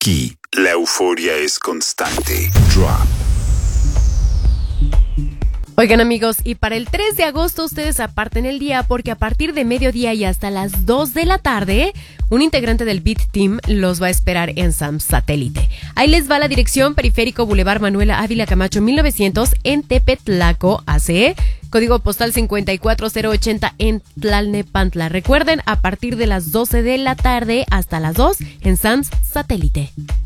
Aquí, la euforia es constante. Drop. Oigan amigos, y para el 3 de agosto ustedes aparten el día porque a partir de mediodía y hasta las 2 de la tarde, un integrante del Beat Team los va a esperar en Sam's Satélite. Ahí les va la dirección: Periférico Boulevard Manuela Ávila Camacho 1900 en Tepetlaco, ACE, código postal 54080 en Tlalnepantla. Recuerden, a partir de las 12 de la tarde hasta las 2 en Sam's Satélite.